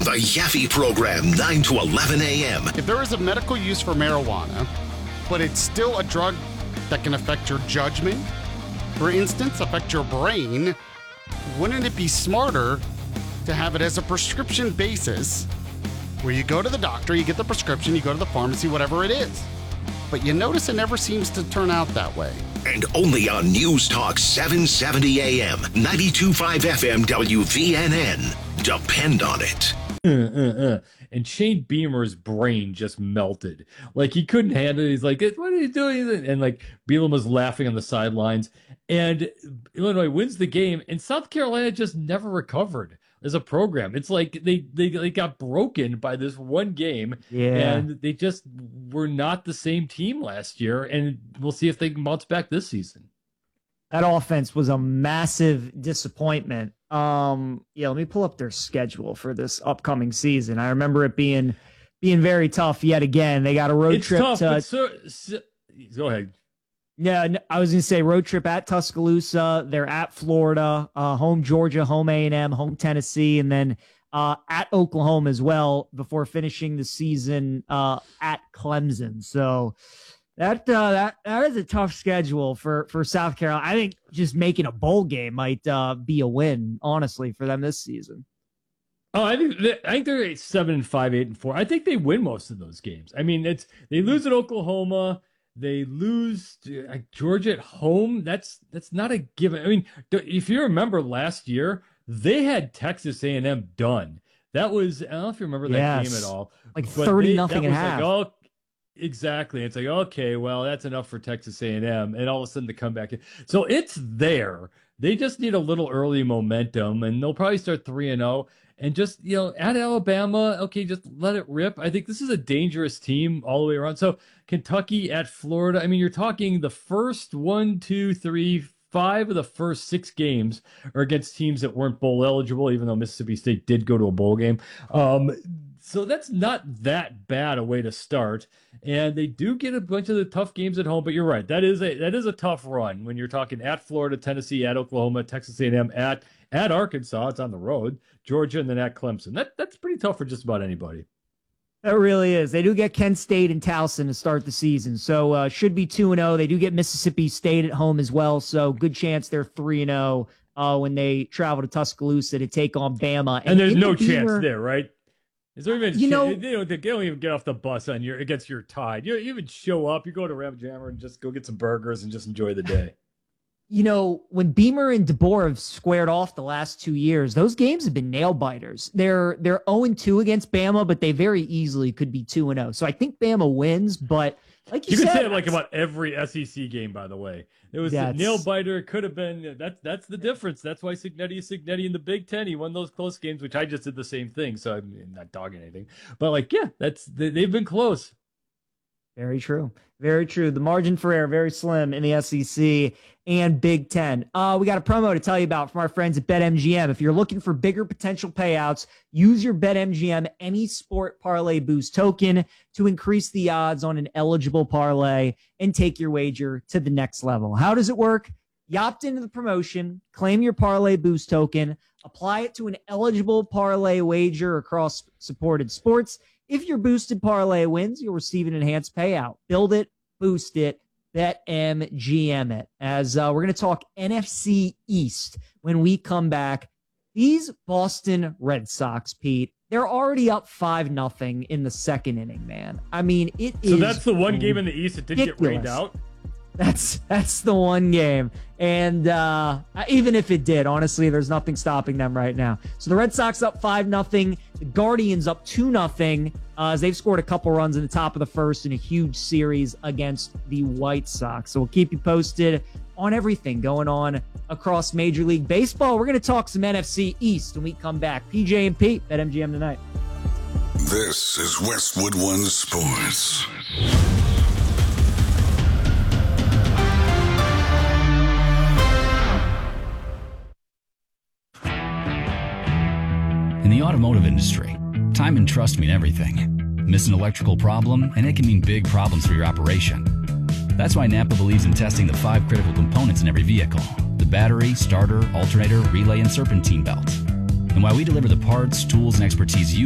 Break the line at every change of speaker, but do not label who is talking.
The Yaffe Program, 9 to 11 a.m.
If there is a medical use for marijuana, but it's still a drug that can affect your judgment, for instance, affect your brain, wouldn't it be smarter to have it as a prescription basis where you go to the doctor, you get the prescription, you go to the pharmacy, whatever it is. But you notice it never seems to turn out that way.
And only on News Talk 770 AM, 92.5 FM WVNN. Depend on it.
And Shane Beamer's brain just melted. Like, he couldn't handle it. He's like, what are you doing? And like, Bielema was laughing on the sidelines. And Illinois wins the game. And South Carolina just never recovered as a program. It's like they got broken by this one game.
Yeah.
And they just were not the same team last year. And we'll see if they can bounce back this season.
That offense was a massive disappointment. Let me pull up their schedule for this upcoming season. I remember it being very tough yet again. They got a road trip
tough,
to
go ahead.
Yeah, I was going to say road trip at Tuscaloosa. They're at Florida, home Georgia, home A&M, home Tennessee, and then at Oklahoma as well before finishing the season at Clemson. So that is a tough schedule for South Carolina. I think just making a bowl game might be a win, honestly, for them this season.
Oh, I think they're 7-5, 8-4. I think they win most of those games. I mean, they lose at Oklahoma. They lose to Georgia at home. That's not a given. I mean, if you remember last year, they had Texas A&M done. That was, I don't know if you remember that game at all.
Like 30-0 at half.
Like, exactly. It's like, okay, well, that's enough for Texas A&M. And all of a sudden, the comeback. So it's there. They just need a little early momentum, and they'll probably start 3-0. And just, at Alabama, okay, just let it rip. I think this is a dangerous team all the way around. So Kentucky at Florida. I mean, you're talking the first 5 of the first 6 games are against teams that weren't bowl eligible, even though Mississippi State did go to a bowl game. So that's not that bad a way to start. And they do get a bunch of the tough games at home, but you're right. That is a tough run when you're talking at Florida, Tennessee, at Oklahoma, Texas A&M, at Arkansas. It's on the road, Georgia, and then at Clemson. That's pretty tough for just about anybody.
It really is. They do get Kent State and Towson to start the season, so should be 2-0. They do get Mississippi State at home as well, so good chance they're 3-0 when they travel to Tuscaloosa to take on Bama.
And there's no chance there, right? Is there even
they
don't even get off the bus against your Tide. You even show up. You go to Ram Jammer and just go get some burgers and just enjoy the day.
When Beamer and DeBoer have squared off the last 2 years, those games have been nail biters. They're 0-2 against Bama, but they very easily could be 2-0. So I think Bama wins, but like you said,
could say it like about every SEC game, by the way. It was a nail biter. It could have been. That's the difference. That's why Cignetti is Cignetti in the Big Ten. He won those close games, which I just did the same thing. So I'm not dogging anything, but they've been close.
Very true. Very true. The margin for error, very slim in the SEC and Big Ten. We got a promo to tell you about from our friends at BetMGM. If you're looking for bigger potential payouts, use your BetMGM Any Sport Parlay Boost token to increase the odds on an eligible parlay and take your wager to the next level. How does it work? You opt into the promotion, claim your Parlay Boost token, apply it to an eligible parlay wager across supported sports. If your boosted parlay wins, you'll receive an enhanced payout. Build it, boost it, BetMGM it. As we're going to talk NFC East when we come back. These Boston Red Sox, Pete, they're already up 5-0 in the second inning, man. I mean,
So that's the one game in the East that did get rained out?
That's the one game. And even if it did, honestly, there's nothing stopping them right now. So the Red Sox up 5-0. The Guardians up 2-0 as they've scored a couple runs in the top of the first in a huge series against the White Sox. So we'll keep you posted on everything going on across Major League Baseball. We're going to talk some NFC East when we come back. PJ and Pete at MGM tonight.
This is Westwood One Sports.
In the automotive industry, time and trust mean everything. Miss an electrical problem, and it can mean big problems for your operation. That's why Napa believes in testing the 5 critical components in every vehicle: the battery, starter, alternator, relay, and serpentine belt. And why we deliver the parts, tools, and expertise you